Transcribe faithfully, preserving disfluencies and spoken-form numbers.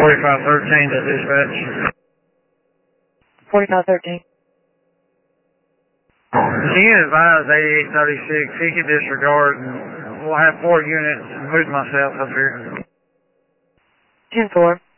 forty-five thirteen to dispatch. forty-five thirteen. If you can advise eighty-eight thirty-six, he can disregard, and we'll have four units, including myself up here. ten four.